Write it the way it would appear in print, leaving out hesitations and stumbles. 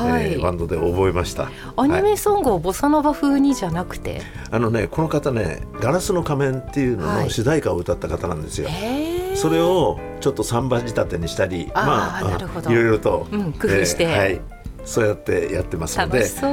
バンドで覚えました。 アニメソングをボサノバ風にじゃなくて、 この方ね、ガラスの仮面っていうのの主題歌を歌った方なんですよ。それをちょっとサンバ仕立てにしたり、 なるほど、 いろいろと、 工夫して、 そうやってやってますので、 楽しそう。